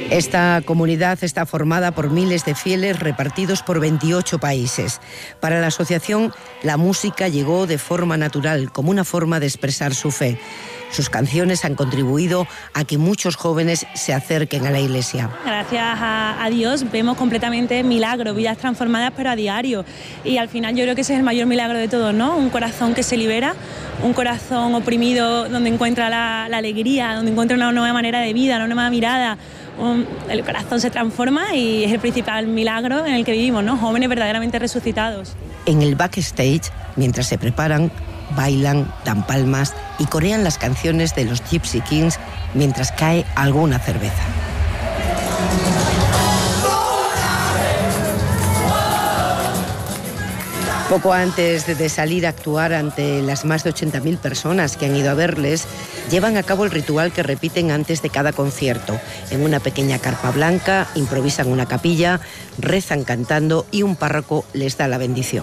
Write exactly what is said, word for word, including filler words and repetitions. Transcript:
Esta comunidad está formada por miles de fieles repartidos por veintiocho países. Para la asociación, la música llegó de forma natural, como una forma de expresar su fe. Sus canciones han contribuido a que muchos jóvenes se acerquen a la iglesia. Gracias a, a Dios vemos completamente milagros, vidas transformadas, pero a diario. Y al final yo creo que ese es el mayor milagro de todos, ¿no? Un corazón que se libera, un corazón oprimido donde encuentra la, la alegría, donde encuentra una nueva manera de vida, una nueva mirada. Un, el corazón se transforma y es el principal milagro en el que vivimos, ¿no? Jóvenes verdaderamente resucitados. En el backstage, mientras se preparan, bailan, dan palmas y corean las canciones de los Gypsy Kings mientras cae alguna cerveza. Poco antes de salir a actuar ante las más de ochenta mil personas que han ido a verles, llevan a cabo el ritual que repiten antes de cada concierto. En una pequeña carpa blanca, improvisan una capilla, rezan cantando y un párroco les da la bendición.